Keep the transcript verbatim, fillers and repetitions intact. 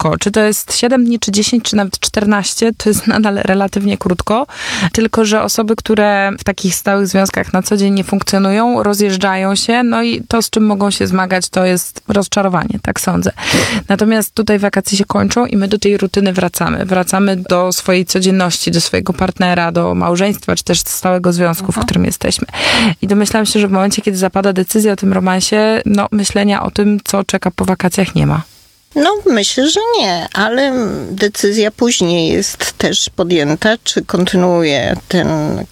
krótko. Czy to jest siedem dni, czy dziesięć, czy nawet czternaście, to jest nadal relatywnie krótko. Tylko że osoby, które w takich stałych związkach na co dzień nie funkcjonują, rozjeżdżają się, no i to, z czym mogą się zmagać, to jest rozczarowanie, tak sądzę. Natomiast tutaj wakacje się kończą i my do tej rutyny wracamy. Wracamy do swojej codzienności, do swojego partnera, do małżeństwa, czy też stałego związku, mhm. w którym jesteśmy. I domyślam się, że w momencie, kiedy zapada decyzja o tym romansie, no myślenia o tym, co czeka po wakacjach, nie ma. No, myślę, że nie, ale decyzja później jest też podjęta, czy kontynuuje ten